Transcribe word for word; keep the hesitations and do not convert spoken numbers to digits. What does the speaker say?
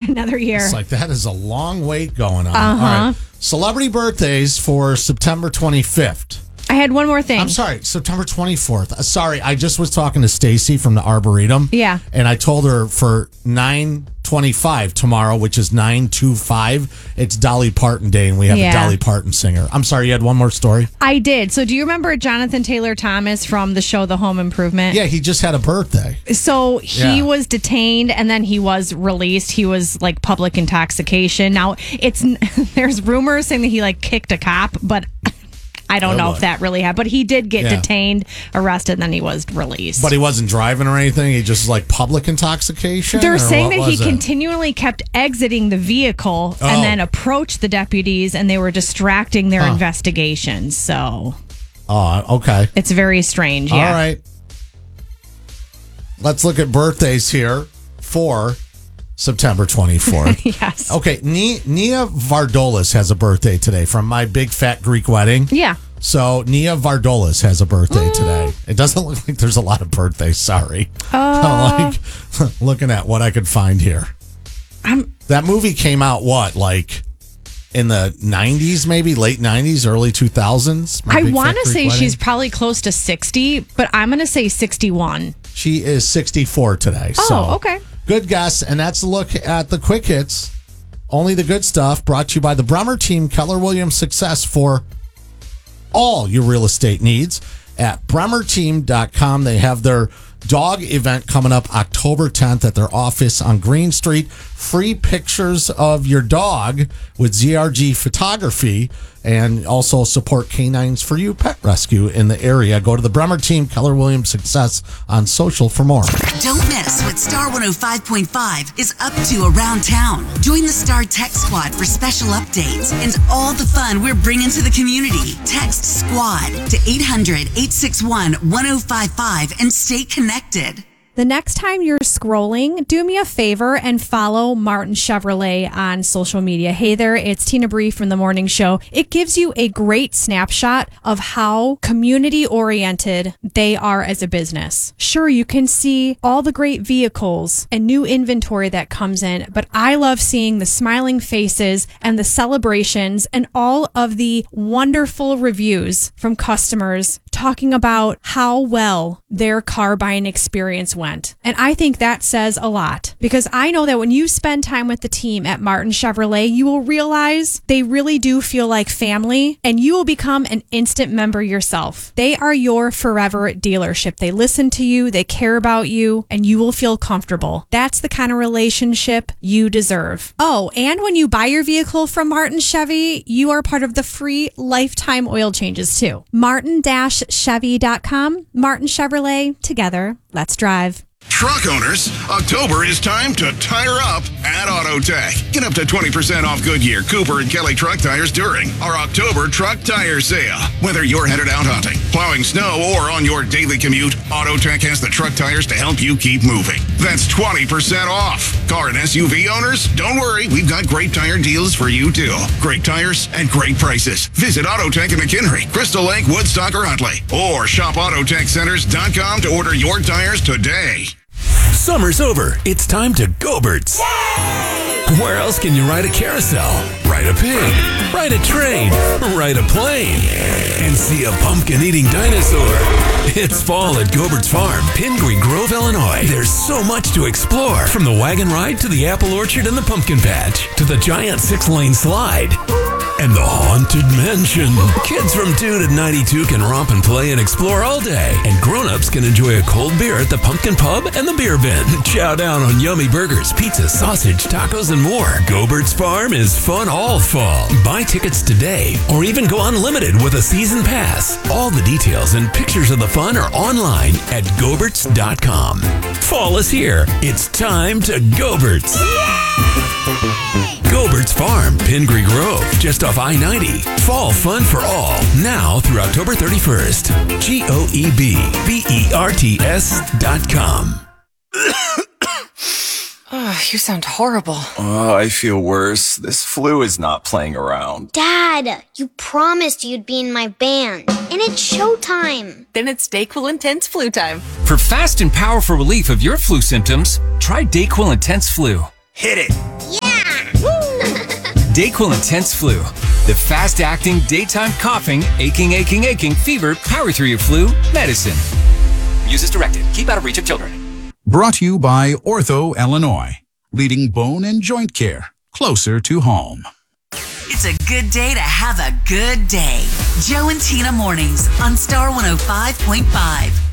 another year. It's like that is a long wait going on. Uh-huh. All right. Celebrity birthdays for September twenty-fifth. I had one more thing. I'm sorry, September twenty-fourth. Uh, sorry, I just was talking to Stacy from the Arboretum. Yeah. And I told her for nine twenty-five tomorrow, which is nine twenty-five, it's Dolly Parton Day, and we have Yeah. a Dolly Parton singer. I'm sorry, you had one more story? I did. So do you remember Jonathan Taylor Thomas from the show The Home Improvement? Yeah, he just had a birthday. So he Yeah. was detained and then he was released. He was like public intoxication. Now it's there's rumors saying that he like kicked a cop, but I don't Oh, know boy. if that really happened. But he did get Yeah. detained, arrested, and then he was released. But he wasn't driving or anything? He just like public intoxication? They're or saying what that he was it? continually kept exiting the vehicle Oh. and then approached the deputies, and they were distracting their Huh. investigations. So Oh, okay. it's very strange. Yeah. All right. Let's look at birthdays here for September twenty-fourth. Yes. Okay, Ni- Nia Vardolis has a birthday today from My Big Fat Greek Wedding. Yeah. So Nia Vardolis has a birthday today. It doesn't look like there's a lot of birthdays. Sorry. Uh, I'm like looking at what I could find here. I'm, That movie came out what, like in the nineties, maybe late nineties, early two thousands. I want to say she's probably close to sixty, but I'm going to say sixty-one. She is sixty-four today. Oh, so okay. Good guess. And that's a look at the quick hits. Only the good stuff brought to you by the Bremer team, Keller Williams Success, for all your real estate needs at bremer team dot com. They have their dog event coming up October tenth at their office on Green Street. Free pictures of your dog with Z R G photography, and also support Canines for You Pet Rescue in the area. Go to the Bremer team, Keller Williams Success on social for more. Don't miss what Star one oh five point five is up to around town. Join the Star Tech Squad for special updates and all the fun we're bringing to the community. Text SQUAD to eight hundred, eight six one, one oh five five and stay connected. The next time you're scrolling, do me a favor and follow Martin Chevrolet on social media. Hey there, it's Tina Bree from The Morning Show. It gives you a great snapshot of how community-oriented they are as a business. Sure, you can see all the great vehicles and new inventory that comes in, but I love seeing the smiling faces and the celebrations and all of the wonderful reviews from customers talking about how well their car buying experience went. And I think that says a lot, because I know that when you spend time with the team at Martin Chevrolet, you will realize they really do feel like family, and you will become an instant member yourself. They are your forever dealership. They listen to you, they care about you, and you will feel comfortable. That's the kind of relationship you deserve. Oh, and when you buy your vehicle from Martin Chevy, you are part of the free lifetime oil changes too. martin dash chevy dot com. Martin Chevrolet, together, let's drive. Truck owners, October is time to tire up at AutoTech. Get up to twenty percent off Goodyear, Cooper, and Kelly truck tires during our October truck tire sale. Whether you're headed out hunting, plowing snow, or on your daily commute, AutoTech has the truck tires to help you keep moving. That's twenty percent off. Car and S U V owners, don't worry, we've got great tire deals for you too. Great tires and great prices. Visit AutoTech in McHenry, Crystal Lake, Woodstock, or Huntley. Or shop Auto Tech Centers dot com to order your tires today. Summer's over. It's time to Go-Birds. Where else can you ride a carousel, ride a pig, ride a train, ride a plane, and see a pumpkin-eating dinosaur? It's fall at Go-Birds Farm, Pingree Grove, Illinois. There's so much to explore, from the wagon ride to the apple orchard and the pumpkin patch, to the giant six-lane slide, and the Haunted Mansion. Kids from two to ninety-two can romp and play and explore all day. And grown-ups can enjoy a cold beer at the Pumpkin Pub and the Beer Bin. Chow down on yummy burgers, pizza, sausage, tacos, and more. Go-Birds Farm is fun all fall. Buy tickets today or even go unlimited with a season pass. All the details and pictures of the fun are online at go birds dot com. Fall is here. It's time to Go-Birds. Go-Birds Farm, Pingree Grove, just off I ninety. Fall fun for all, now through October thirty-first. G O E B B E R T S dot com. Oh, you sound horrible. Oh, I feel worse. This flu is not playing around. Dad, you promised you'd be in my band, and it's showtime. Then it's DayQuil Intense Flu time. For fast and powerful relief of your flu symptoms, try DayQuil Intense Flu. Hit it. Yeah! Dayquil Intense Flu, the fast-acting, daytime coughing, aching, aching, aching, fever, power through your flu medicine. Use as directed. Keep out of reach of children. Brought to you by Ortho Illinois, leading bone and joint care closer to home. It's a good day to have a good day. Joe and Tina mornings on Star one oh five point five.